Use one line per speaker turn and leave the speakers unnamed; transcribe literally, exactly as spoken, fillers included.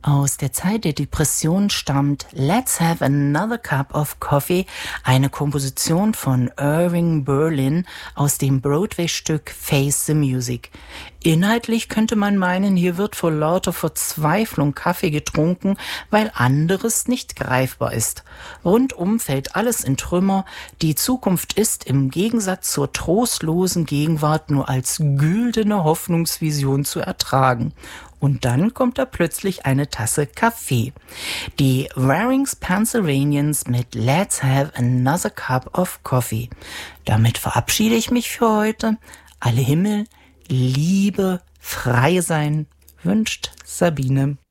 Aus der Zeit der Depression stammt Let's Have Another Cup of Coffee, eine Komposition von Irving Berlin aus dem Broadway-Stück Face the Music. Inhaltlich könnte man meinen, hier wird vor lauter Verzweiflung Kaffee getrunken, weil anderes nicht greifbar ist. Rundum fällt alles in Trümmer, die Zukunft ist im Gegensatz zur trostlosen Gegenwart nur als güldene Hoffnungsvision zu ertragen. Und dann kommt da plötzlich eine Tasse Kaffee. Die Warings Pennsylvanians mit Let's Have Another Cup of Coffee. Damit verabschiede ich mich für heute. Alle Himmel, Liebe, frei sein, wünscht Sabine.